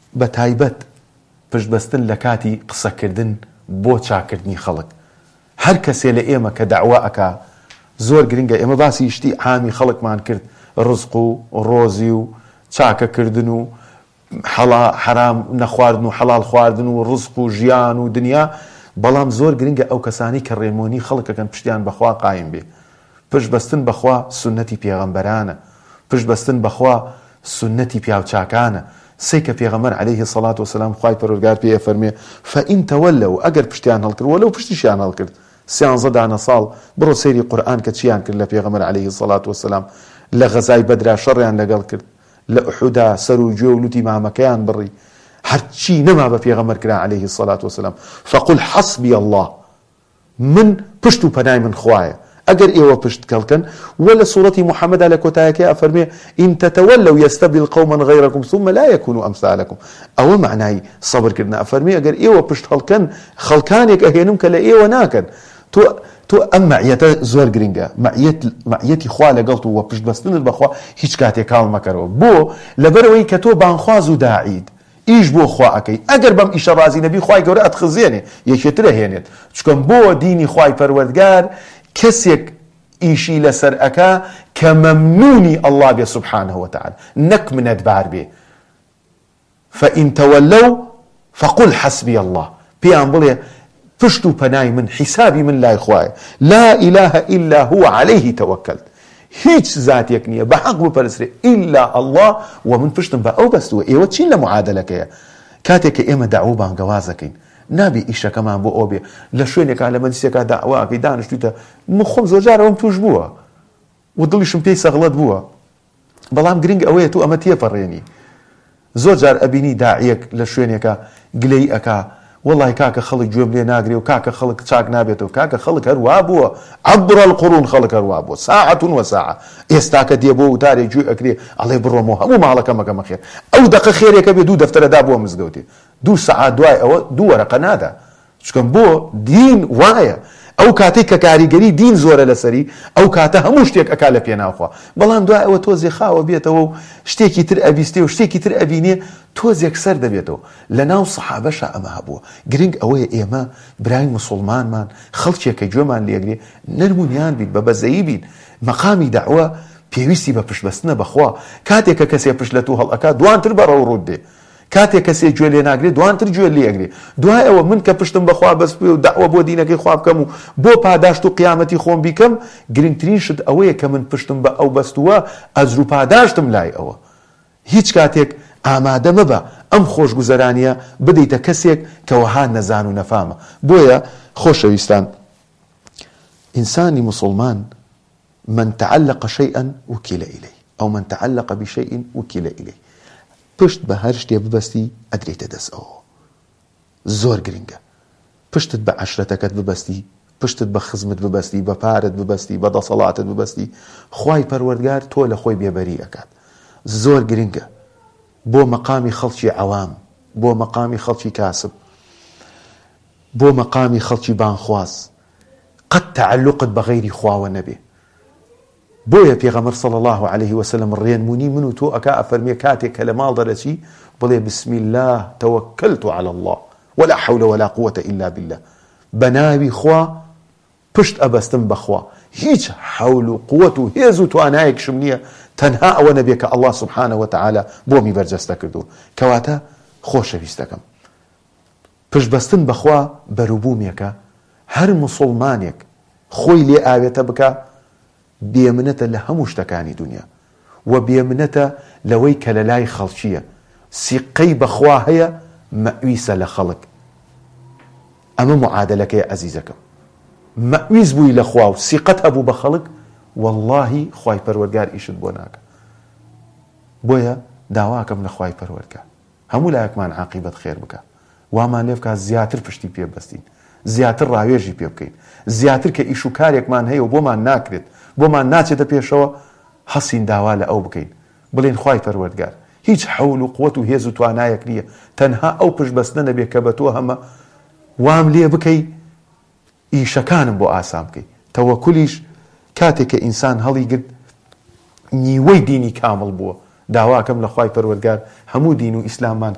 بە تایبەت پشتبەستن لە کاتی قسەکردن بۆ چاکردنی خەڵک. هەر کەسێ لە ئێمە کە داوا ئەکا زۆر گرنگە. ئێمە باسی شتی عامی خەڵکمان کرد، ڕزق و ڕۆزی و چاکەکردن و حرام نەخواردن و حەڵال خواردن و ڕزق و ژیان و دنیا. بەڵام زۆر گرنگە ئەو کەسانی کە ڕێمۆنی خەڵکەکەن پشتیان بەخوا قایم بێ. پشتبەستن بەخوا سنەتی پێغەمبەرانە، پشتبەستن بەخوا سنەتی پیاوچاکانە. سێ کە پێغەمبەر عەلەیهی سەڵات وسەلام خوای پەروەردگار پێ فەرمێ فەئین تەوەلەو، ئەگەر پشتیان هەڵکرد وەلەو پشتیشیان هەڵکرد 13 دانە ساڵ بڕۆ سەیری قورئان کە چیان کرد لە پێغەمبەر عەلەیهی سەڵات وسەلام. لە غەزای بەدرا شەڕیان لەگەڵ کرد، لە ئوحودا سەر و گوێ و لوتی مامەکەیان بڕی، هەرچی نەما بە پێغەمبەر کرا عەلەیهی سەڵات وسەلام. فەقول حەسبی الله، من پشت و پەنای من خوایە. ئەگەر ئێوە پشت کەڵکەن وە لە سوورەتی محەممەدا لە کۆتایەکەی ئەفەرمێ ئین تەتەوەلەو یەستەبدل قەومەن غەیرەکم ثم لا یەکونوا ئەمثالەکم. ئەوە معنای سەبرکردن. ئەفەرمێ ئەگەر ئێوە پشت هەڵکەن خەڵکانێک ئەهێنم کە لە ئێوە ناکەن. تۆ ئەم مەعیەتە زۆر گرنگە، مەعیەتی خوا لەگەڵ و پشت بەستنت بەخوا هیچ کاتێک کاڵ مەکەرەوە. بۆ لەبەرەوەی کە تۆ بانخواز و داعید ئیش بۆ خوا ئەەکەی. ئەگەر بەم ئیشە ڕازی نەبی خوای گەورە ئەتخزێنێ، یەکێترە هێنێت. چکەم بۆ دینی خوای پەروەردگار کەسێک ئیشی لەسەر ئەکا کە مەمنونی ئەڵڵا بێ سوبحانه وتعالى، نەک منەتبار بێ. فەئین تەوەلەو فەقول حەسبی الله، پێیان بڵێ پشت و پەنای من حیسابی من لای خوایە. لا إله إلا هو عليه توكلت، هیچ زاتێک نییە بە حەق بپەرسرێ ئیلا ئەڵڵا و من پشتم بە ئەو بەستووە. ئێوە چین لە معادلەکەیە؟ کاتێک کە ئێمە داعوە بانگەوازەکەین نابێ ئیشەکەمان بۆ ئەو بێ لە شوێنێکا لە مەجلیسێکا داعواکەی دانیشتویتە من خۆم زۆر جار ئەوم توش بووە و دڵیشم پێی سەغڵەت بووە. بەڵام گرنگ ئەوەیە تو ئەمە تێپەڕێنی. زۆر جار ئەبینی داعیەک لە شوێنێکە گلەی ئەکا وەڵای کاکە خەڵک گوێم لێ ناگرێ و کاکە خەڵک چاک نابێتەوە. کاکە خەڵک هەروە بووە، عەبر القورون خەڵک هەروە بووە، ساعەت وساعە. ئێستاکە دێ بۆ وتارێک گوێ ئەکرێ ئەڵێ بڕۆمەوە هەموو ماڵەکەمەکەمە خێر. ئەو دەقە خێرێکە بێ 2 دەفتەرەدا بۆ مزگەوتێ، 2 سەعات دوای ئەوە 2 وەرەقە نادا. چکەم بۆ دین وایە. ئەو کاتێک کە کاریگەری دین زۆرە لەسەری ئەو کاتە هەموو شتێک ئەکا لە پێناوخوا. بەڵام دوای ئەوە تۆزێ خاوە بێتەوە و شتێکی تر ئەبیستێ و شتێکی تر ئەبینێ تۆزێک سەر دەبێتەوە. لە ناو سەحابەشە ئەمە هەبووە. گرنگ ئەوەیە ئێمە برای مسلمانمان خەڵکێکە گوێمان لێگرێ نەرمونیان بین، بە بەزەیی بین. مەقامی داعوە پێویستی بە پشتبەستنە بەخوا. کاتێک کە کەسێ پشت لە تۆ هەڵئەکا دوانتر بەڕەو ڕوود دێ. کاتێک کەسێ گوێ لێ ناگرێت دوانتر گوێ لێگرێ. دوای ئەوە من کە پشتم بەخوا بەست بێ و داعوە بۆ دینەکەی خوا بکەم و بۆ پاداشت و قیامەتی خۆم بیکەم، گرنگترین شت ئەوەیە کە من پشتم بە ئەو بەستووە ئەجر و پاداشتم لای ئەوە. هیچ کاتێک ئامادە مەبە ئەم خۆشگوزەرانیە بدەیتە کەسێک کە وەها نەزان و نەفامە. بۆیە خۆشەویستان، ئینسانی مسلمان من تعلق شيئا وكل إليه أو من تعلق بشيء وكل إليه. پشت بە هەر شتێ ببەستی ئەدرێتە دەست ئەوە. زۆر گرنگە. پشتت بە عەشرەتەکەت ببەستی، پشتت بە خزمت ببەستی، بە پارت ببەستی، بە دەسەڵاتت ببەستی، خوای پەروەردگار تۆ لە خۆی بێبەری ئەکات. زۆر گرنگە بۆ مەقامی خەڵکی عەوام، بۆ مەقامی خەڵکی کاسب، بۆ مەقامی خەڵکی بانخواز قەت تعلقت بە غەیری خواوە نەبێ. بۆیە پێغەمبەر صلی الله عليه وسلم ڕێنمونی من و تۆ ئەکا ئەفەرمێ کاتێک کە لە ماڵ دەرەچی بڵێ بسم الله توكلت على الله ولا حول ولا قوة إلا بالله. بەناوی خوا پشت ئەبەستم بەخوا، هیچ حول و قووەت و هێز و توانایەکشم نییە تەنها ئەوە نەبێ کە الله سبحانه وتعالى بۆمی بەرجەستە کردو. کەواتە خۆشەویستەکەم، پشت بەستن بەخوا بەروبوومێکە. هەر مسلمانێک خۆی لێ ئاوێتە بکە بێمنەتە لە هەموو شتەکانی دنیا و بێمنەتە لەوەی کە لە لای خەڵکیە. سیقەی بەخوا هەیە، مەویسە لە خەڵک. ئەمە معادلەکەی عەزیزەکەم. مەویز بووی لە خوا و سیقەت هەبوو بە خەڵک، واللهی خوای پەروەردگار ئیشت بۆ ناکە. بۆیە داواکەم لە خوای پەروەردگار هەموو لایەکمان عاقیبەت خێر بکە، وامان لێ بکات زیاتر پشتی پێ بەستین، زیاتر ڕاوێژی پێ بکەین، زیاتر کە ئیش و کارێکمان هەیە و بۆمان ناکرێت، بۆمان ناچێتە پێشەوە، هەسین داوا لە ئەو بکەین. بڵێن خوای پەروەردگار هیچ حەول و قووەت و هێز و توانایەک نییە تەنها ئەو پشت بەستنە نەبێ کە بە تۆ هەمە وام لێ بکەی ئیشەکانم بۆ ئاسان بکەی. تەوەکولیش کاتێک کە ئینسان هەڵی گرت نیوەی دینی کامل بووە. داواکەم لە خوای پەروەردگار هەموو دین و ئیسلاممان